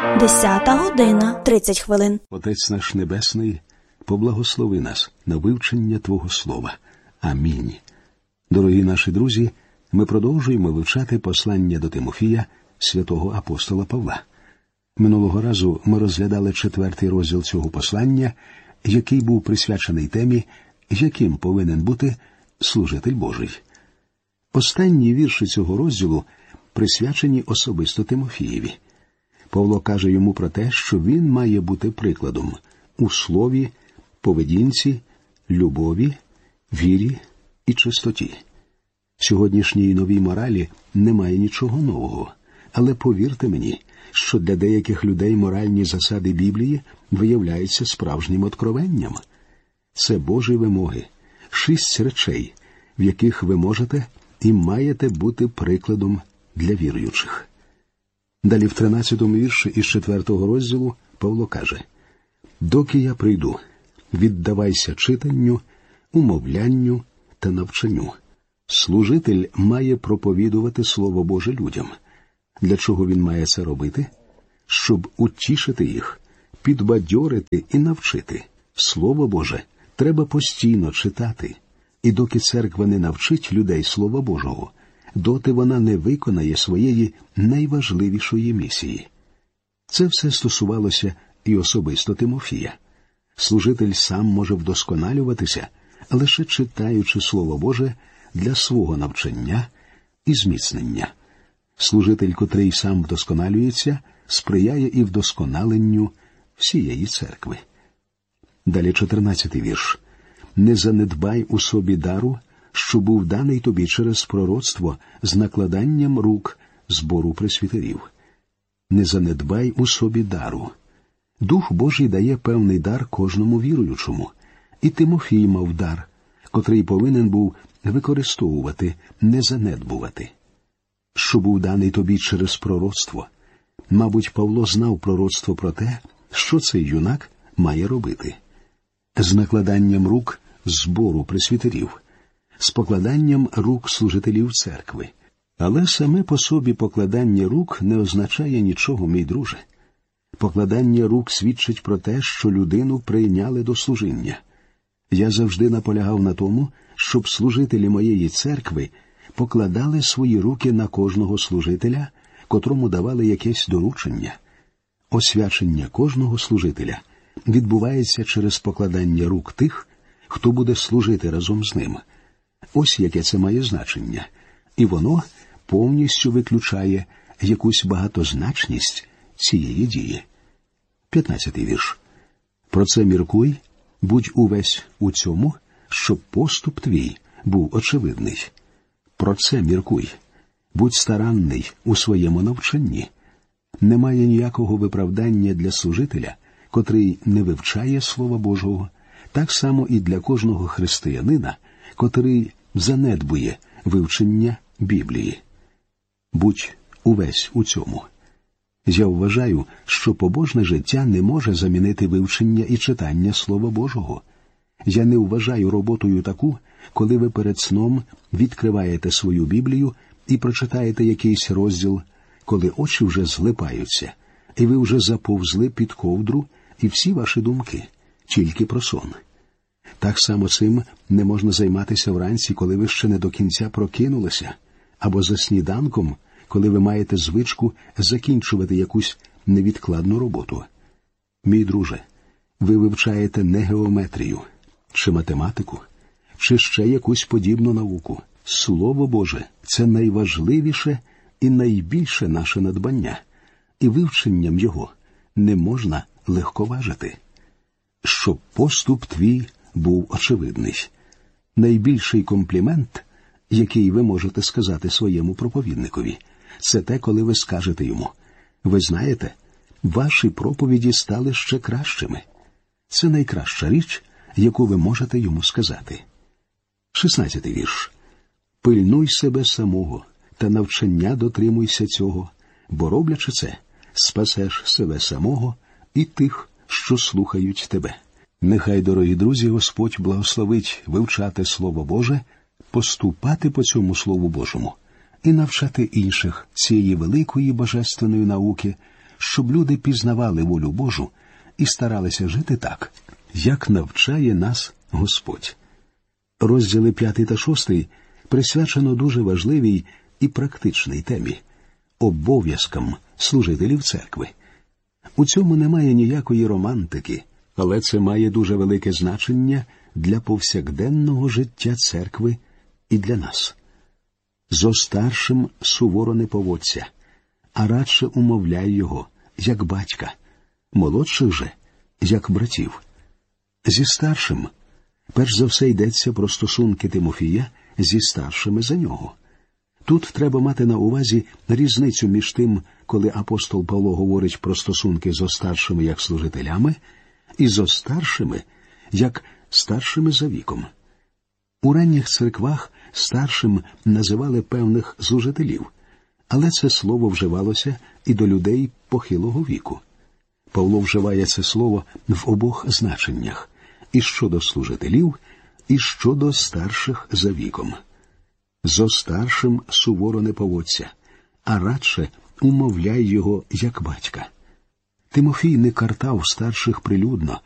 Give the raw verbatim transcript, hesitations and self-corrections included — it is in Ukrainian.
Десята година, тридцять хвилин. Отець наш Небесний, поблагослови нас на вивчення Твого Слова. Амінь. Дорогі наші друзі, ми продовжуємо вивчати послання до Тимофія святого апостола Павла. Минулого разу ми розглядали четвертий розділ цього послання, який був присвячений темі, яким повинен бути служитель Божий. Останні вірші цього розділу присвячені особисто Тимофієві. Павло каже йому про те, що він має бути прикладом у слові, поведінці, любові, вірі і чистоті. В сьогоднішній новій моралі немає нічого нового, але повірте мені, що для деяких людей моральні засади Біблії виявляються справжнім откровенням. Це Божі вимоги, шість речей, в яких ви можете і маєте бути прикладом для віруючих. Далі в тринадцятому вірші із четвертого розділу Павло каже: «Доки я прийду, віддавайся читанню, умовлянню та навчанню». Служитель має проповідувати Слово Боже людям. Для чого він має це робити? Щоб утішити їх, підбадьорити і навчити. Слово Боже треба постійно читати. І доки церква не навчить людей Слова Божого, доти вона не виконає своєї найважливішої місії. Це все стосувалося і особисто Тимофія. Служитель сам може вдосконалюватися, лише читаючи Слово Боже для свого навчання і зміцнення. Служитель, котрий сам вдосконалюється, сприяє і вдосконаленню всієї церкви. Далі чотирнадцятий вірш. «Не занедбай у собі дару, що був даний тобі через пророцтво з накладанням рук збору пресвітерів». Не занедбай у собі дару. Дух Божий дає певний дар кожному віруючому. І Тимофій мав дар, котрий повинен був використовувати, не занедбувати. Що був даний тобі через пророцтво. Мабуть, Павло знав пророцтво про те, що цей юнак має робити. З накладанням рук збору пресвітерів, з покладанням рук служителів церкви. Але саме по собі покладання рук не означає нічого, мій друже. Покладання рук свідчить про те, що людину прийняли до служіння. Я завжди наполягав на тому, щоб служителі моєї церкви покладали свої руки на кожного служителя, котрому давали якесь доручення. Освячення кожного служителя відбувається через покладання рук тих, хто буде служити разом з ним. Ось яке це має значення. І воно повністю виключає якусь багатозначність цієї дії. п'ятнадцятий вірш. «Про це міркуй, будь увесь у цьому, щоб поступ твій був очевидний». Про це міркуй. Будь старанний у своєму навчанні. Немає ніякого виправдання для служителя, котрий не вивчає Слова Божого, так само і для кожного християнина, котрий занедбує вивчення Біблії. Будь увесь у цьому. Я вважаю, що побожне життя не може замінити вивчення і читання Слова Божого. Я не вважаю роботою таку, коли ви перед сном відкриваєте свою Біблію і прочитаєте якийсь розділ, коли очі вже злипаються, і ви вже заповзли під ковдру, і всі ваші думки тільки про сон. Так само цим не можна займатися вранці, коли ви ще не до кінця прокинулися, або за сніданком, коли ви маєте звичку закінчувати якусь невідкладну роботу. Мій друже, ви вивчаєте не геометрію, чи математику, чи ще якусь подібну науку. Слово Боже – це найважливіше і найбільше наше надбання, і вивченням його не можна легковажити. Щоб поступ твій був очевидний. Найбільший комплімент, який ви можете сказати своєму проповідникові, це те, коли ви скажете йому: «Ви знаєте, ваші проповіді стали ще кращими». Це найкраща річ, яку ви можете йому сказати. шістнадцятий вірш. «Пильнуй себе самого, та навчання дотримуйся цього, бо, роблячи це, спасеш себе самого і тих, що слухають тебе». Нехай, дорогі друзі, Господь благословить вивчати Слово Боже, поступати по цьому Слову Божому і навчати інших цієї великої божественної науки, щоб люди пізнавали волю Божу і старалися жити так, як навчає нас Господь. Розділи п'ятий та шостий присвячено дуже важливій і практичній темі – обов'язкам служителів церкви. У цьому немає ніякої романтики, але це має дуже велике значення для повсякденного життя церкви і для нас. «Зо старшим суворо не поводься, а радше умовляй його, як батька, молодших же, як братів». Зі старшим, перш за все, йдеться про стосунки Тимофія зі старшими за нього. Тут треба мати на увазі різницю між тим, коли апостол Павло говорить про стосунки зо старшими як служителями, і зо старшими як старшими за віком. У ранніх церквах старшим називали певних служителів, але це слово вживалося і до людей похилого віку. Павло вживає це слово в обох значеннях – і щодо служителів, і щодо старших за віком. «Зо старшим суворо не поводься, а радше умовляй його, як батька». Тимофій не картав старших прилюдно,